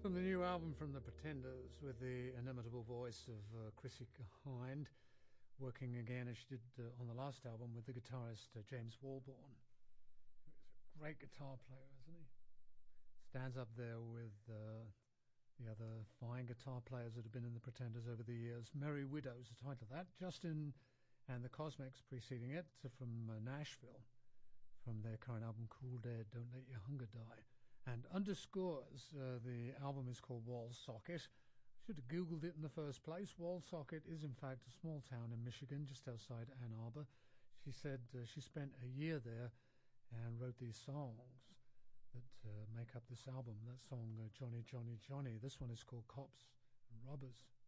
From the new album from The Pretenders, with the inimitable voice of Chrissy Hind, working again as she did on the last album with the guitarist James Walborn. He's a great guitar player, isn't he? Stands up there with the other fine guitar players that have been in The Pretenders over the years. Merry Widow's the title of that. Justin and the Cosmics preceding it, from Nashville, from their current album Cool Dead, Don't Let Your Hunger Die. And Underscores, the album is called Wollsocket. I should have Googled it in the first place. Wollsocket is in fact a small town in Michigan, just outside Ann Arbor. She said she spent a year there and wrote these songs that make up this album. That song, Johnny, Johnny, Johnny. This one is called Cops and Robbers.